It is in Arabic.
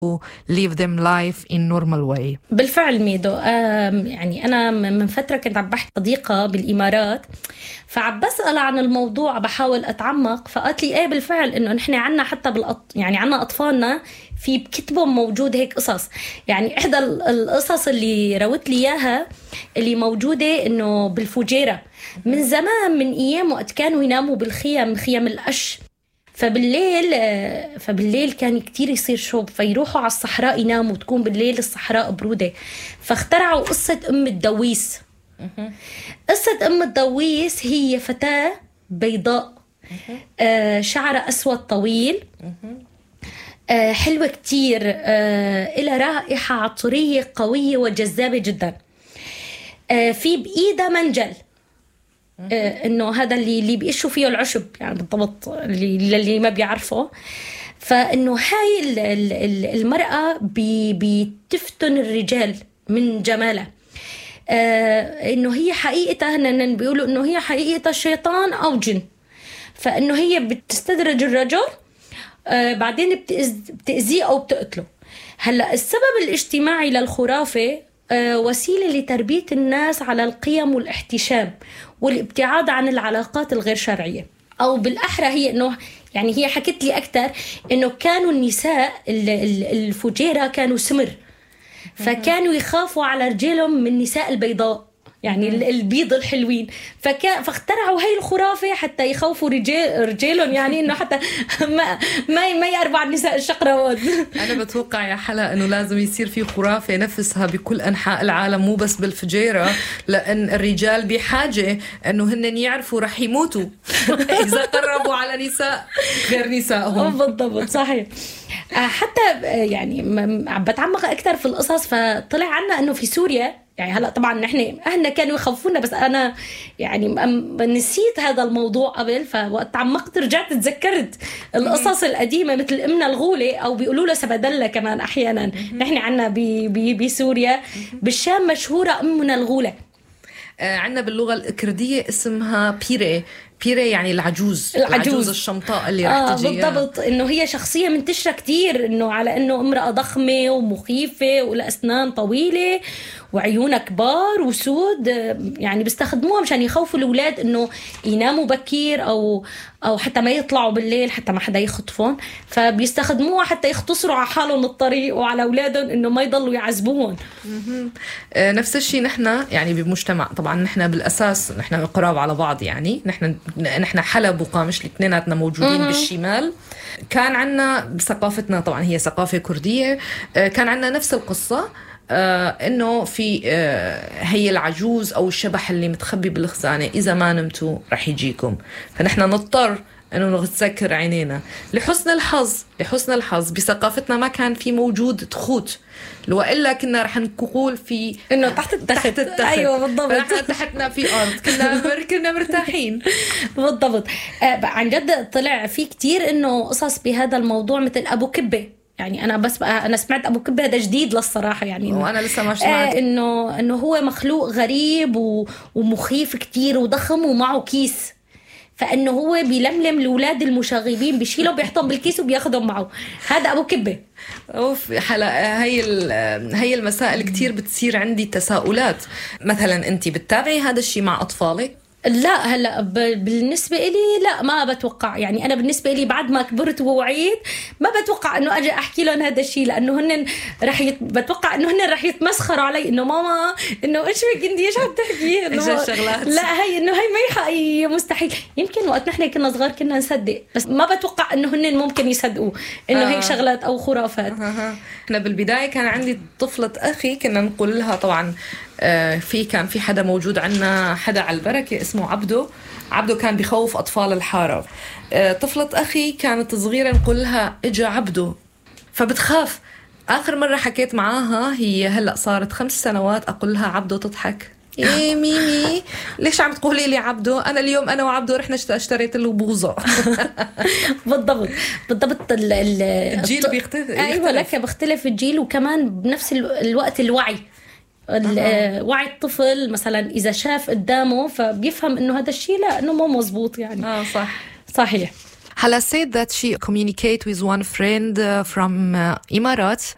live them life in normal way. بالفعل ميدو، يعني أنا من فترة كنت عم بحكي صديقة بالإمارات، فعم بسأل عن الموضوع، بحاول أتعمق، فقالت لي إيه بالفعل إنه نحن عنا حتى يعني عنا أطفالنا في بكتبهم موجود هيك قصص. يعني إحدى القصص اللي روت لي إياها اللي موجودة إنه بالفجيرة من زمان، من أيام وقت كانوا يناموا بالخيم، خيم القش. فبالليل كان كتير يصير شوب، فيروحوا على الصحراء يناموا، تكون بالليل الصحراء برودة. فاخترعوا قصة أم الدويس. قصة أم الدويس هي فتاة بيضاء، شعرها أسود طويل، حلوة كتير، إلى رائحة عطرية قوية وجذابة جدا، في بإيدها منجل، انه هذا اللي بيقشوا فيه العشب يعني بالضبط، اللي ما بيعرفه. فانه هاي المرأة بتفتن الرجال من جمالها، انه هي حقيقتها، هن بيقولوا انه هي حقيقتها شيطان او جن. فانه هي بتستدرج الرجل، بعدين بتأذيه او بتقتله. هلا السبب الاجتماعي للخرافة وسيلة لتربية الناس على القيم والاحتشام والابتعاد عن العلاقات الغير شرعية. أو بالأحرى هي إنه يعني هي حكت لي أكتر إنه كانوا النساء الفجيرة كانوا سمر، فكانوا يخافوا على رجالهم من النساء البيضاء، يعني البيض الحلوين. فاخترعوا هاي الخرافة حتى يخوفوا رجالهم، يعني إنه حتى ما يقربوا النساء الشقراوات. أنا بتوقع يا حلا إنه لازم يصير في خرافة نفسها بكل أنحاء العالم، مو بس بالفجيرة، لأن الرجال بحاجة إنه هن يعرفوا رح يموتوا إذا قربوا على نساء غير نسائهم. بالضبط، صحيح. حتى يعني بتعمق أكثر في القصص، فطلع عنا إنه في سوريا، يعني هلا طبعا نحن أهلنا كانوا يخوفونا، بس أنا يعني نسيت هذا الموضوع قبل، فوقت تعمقت رجعت تذكرت القصص القديمة، مثل أمنا الغولة، أو بيقولوا لها سبدلة كمان أحيانا. نحن عنا بسوريا، بالشام مشهورة أمنا الغولة. عنا باللغة الكردية اسمها بيري يعني العجوز الشمطاء اللي رح تجي. بالضبط، انه هي شخصية منتشرة كتير، انه على انه امرأة ضخمة ومخيفة ولها اسنان طويلة وعيونها كبار وسود، يعني بيستخدموها مشان يخوفوا الأولاد انه يناموا بكير او حتى ما يطلعوا بالليل، حتى ما حدا يخطفون. فبيستخدموها حتى يختصروا على حالهم الطريق وعلى أولادهم انه ما يضلوا يعذبوهم. نفس الشيء نحن يعني بمجتمع، طبعا نحن بالاساس نحن قراب على بعض، يعني نحن حلب وقامش الاثنيناتنا موجودين بالشمال. كان عنا بثقافتنا، طبعا هي ثقافة كردية، كان عنا نفس القصة، انه في هي العجوز او الشبح اللي متخبي بالخزانة، اذا ما نمتوا رح يجيكم. فنحن نضطر انه نتسكر عينينا. لحسن الحظ بثقافتنا ما كان في موجود تخوت، لو إلا كنا رح نقول في إنه تحت التخت. أيوة بالضبط، فنحن تحتنا في أرض، كنا مرتاحين. بالضبط. عن جد طلع في كتير إنه قصص بهذا الموضوع، مثل أبو كبة. يعني أنا سمعت أبو كبة، هذا جديد للصراحة، يعني وأنا لسه ما سمعت. إنه هو مخلوق غريب ومخيف كتير وضخم ومعه كيس، فإنه هو بيلملم الأولاد المشاغبين، بيشيلهم بيحطهم بالكيس وبياخدهم معه. هذا أبو كبة. أوف حلا، هي المسائل كتير بتصير عندي تساؤلات. مثلا أنت بتتابعي هذا الشيء مع أطفالك؟ لا، هلا بالنسبة إلي لا، ما بتوقع. يعني أنا بالنسبة إلي بعد ما كبرت ووعيت ما بتوقع إنه أجي أحكي لهم هذا الشيء، لأنه هن بتوقع إنه هن رح يتمسخروا علي، إنه ماما إنه إيش بك أنتي إيش عم تحكي، لا هي إنه هي ما حقيقية، مستحيل. يمكن وقت نحن كنا صغار كنا نصدق، بس ما بتوقع إنه هن ممكن يصدقوا إنه هيك شغلات أو خرافات. إحنا بالبداية كان عندي طفلة أخي، كنا نقول لها طبعا كان في حدا موجود عنا، حدا على البركة اسمه عبدو كان بيخوف أطفال الحارة. طفلة أخي كانت صغيرة، نقول لها إجا عبدو، فبتخاف. آخر مرة حكيت معاها هي هلأ صارت 5 سنوات، أقول لها عبدو، تضحك. إيه ميمي ليش عم تقولي لي عبدو؟ أنا اليوم أنا وعبدو رحنا اشتريت له بوظة. بالضبط. الجيل بيختلف. أيوة لك، بيختلف الجيل، وكمان بنفس الوقت الوعي. وعي الطفل مثلا إذا شاف قدامه فبيفهم إنه هذا الشيء لا، إنه مو مزبوط يعني. صحيح. Hala said that she communicated with one friend from Emirates